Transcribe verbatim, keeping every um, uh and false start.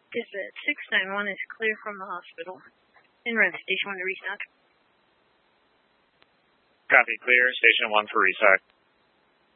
Dispatch six nine one is clear from the hospital. En route to Station one to restock. Copy, clear. Station one for restock.